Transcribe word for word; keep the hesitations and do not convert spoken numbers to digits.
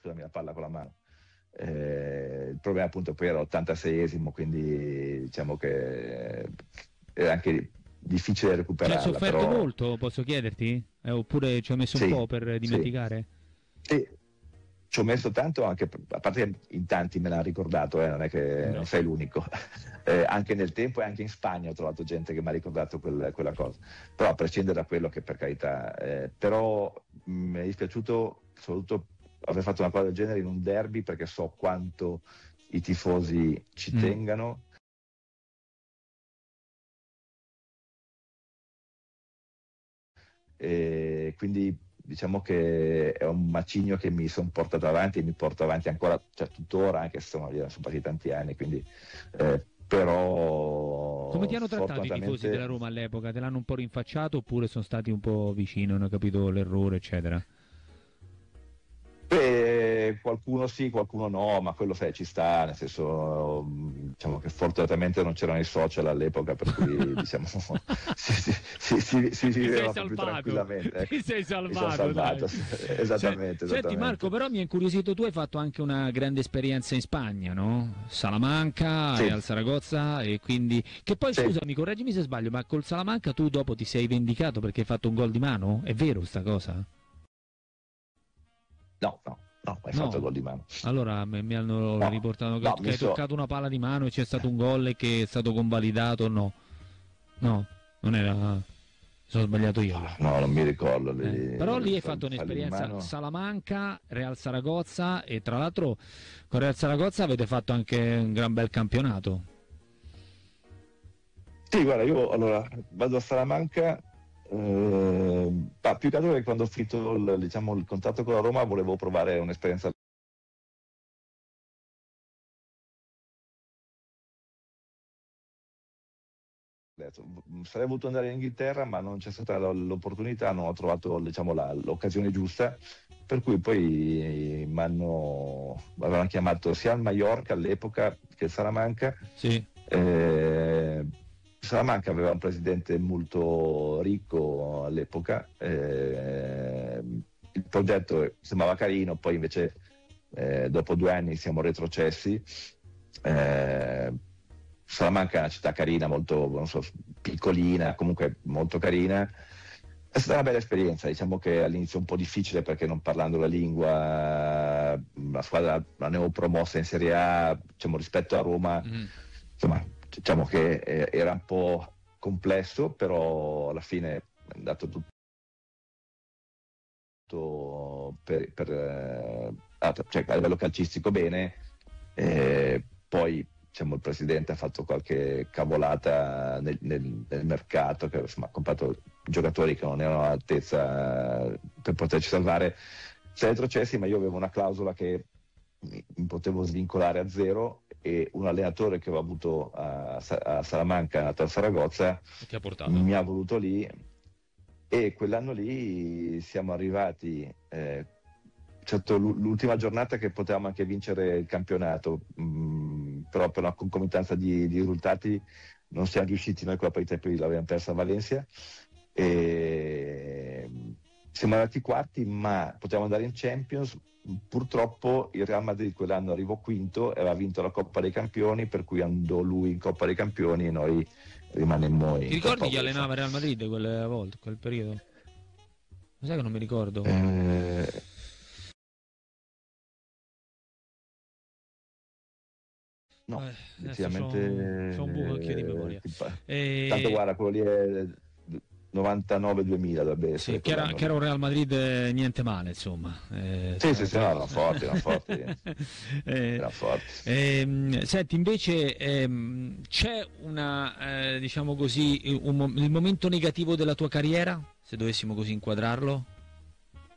scusami, la palla con la mano. Eh, il problema appunto poi era l'ottantaseiesimo, quindi diciamo che era anche difficile Ci hai recuperarla. sofferto però... molto, posso chiederti? Eh, oppure ci ho messo un Sì, po' per dimenticare? Sì. Sì. Ci ho messo tanto, anche a parte che in tanti me l'hanno ricordato, eh, non è che No. non sei l'unico. Eh, anche nel tempo e anche in Spagna ho trovato gente che mi ha ricordato quel, quella cosa. Però a prescindere da quello, che per carità, eh, però mh, mi è dispiaciuto soprattutto aver fatto una cosa del genere in un derby, perché so quanto i tifosi ci Mm. tengano. E quindi diciamo che è un macigno che mi sono portato avanti e mi porto avanti ancora, cioè tuttora, anche se sono, sono passati tanti anni, quindi eh, però Come ti hanno trattato i tifosi fortunatamente della Roma all'epoca? Te l'hanno un po' rinfacciato oppure sono stati un po' vicini, hanno capito l'errore, eccetera? Beh, qualcuno sì, qualcuno no, ma quello sai, ci sta, nel senso, mh, diciamo che fortunatamente non c'erano i social all'epoca, per cui diciamo si, si, si, si, si Ti sei viveva un po' più salvato, tranquillamente. Ecco. ti sei Mi sono salvato, salvato, dai. esattamente, esattamente. Senti Marco, però mi è incuriosito, tu hai fatto anche una grande esperienza in Spagna, no? Salamanca, Sì. Real Saragozza, e quindi... Che poi, Sì. scusami, correggimi se sbaglio, ma col Salamanca tu dopo ti sei vendicato perché hai fatto un gol di mano? È vero sta cosa? No, no, no, hai No. fatto gol di mano. Allora mi, mi hanno No, riportato che, no, che mi hai so- toccato una palla di mano e c'è stato un gol e che è stato convalidato, no? No, non era... Mi sono sbagliato io. allora. No, non mi ricordo. Eh, Lì, però lì hai fall- fatto falli di un'esperienza mano. Salamanca, Real Saragozza, e tra l'altro con Real Saragozza avete fatto anche un gran bel campionato. Sì, guarda, io allora vado a Salamanca, eh, ma più che altro che quando ho finito il, diciamo, il contratto con la Roma volevo provare un'esperienza. Adesso, v- sarei voluto andare in Inghilterra, ma non c'è stata l- l'opportunità, non ho trovato, diciamo, la- l'occasione giusta, per cui poi mi hanno mi avevano chiamato sia al Mallorca all'epoca che al Salamanca. Sì. Eh, Salamanca aveva un presidente molto ricco all'epoca, eh, il progetto sembrava carino, poi invece eh, dopo due anni siamo retrocessi. Eh, Salamanca è una città carina, molto, non so, piccolina, comunque molto carina. È stata una bella esperienza, diciamo che all'inizio un po' difficile perché non parlando la lingua, la squadra la ne ho promossa in Serie A, diciamo, rispetto a Roma, Mm. insomma, diciamo che eh, era un po' complesso, però alla fine è andato tutto per, per, eh, ah, cioè, a livello calcistico bene, eh, poi diciamo, il presidente ha fatto qualche cavolata nel, nel, nel mercato, che insomma, ha comprato giocatori che non erano all'altezza per poterci salvare. Sei retrocessi, ma io avevo una clausola che mi, mi potevo svincolare a zero, e un allenatore che avevo avuto a, a Salamanca, nato a Saragozza, Ti ha portato. mi ha voluto lì, e quell'anno lì siamo arrivati, eh, certo, l'ultima giornata che potevamo anche vincere il campionato, mh, però per una concomitanza di, di risultati non siamo riusciti, noi con la parità poi l'abbiamo persa a Valencia, e siamo arrivati quarti, ma potevamo andare in Champions. Purtroppo il Real Madrid quell'anno arrivò quinto e aveva vinto la Coppa dei Campioni, per cui andò lui in Coppa dei Campioni e noi rimanemmo in Ti ricordi Coppa chi UEFA. allenava Real Madrid quelle volte, quel periodo? Lo sai che non mi ricordo? Eh, no, Eh, adesso effettivamente c'ho, c'ho un buco anch'io di eh, memoria. ti pa- E- tanto guarda, quello lì è novantanove duemila dovrebbe Sì, essere che era, quell'anno che era lì. un Real Madrid eh, niente male, insomma. Eh, Sì, tra- sì, sì, tra- no, erano forti, erano forti, Eh, erano forti. ehm, senti, invece ehm, c'è una, eh, diciamo così, un mo- il momento negativo della tua carriera, se dovessimo così inquadrarlo?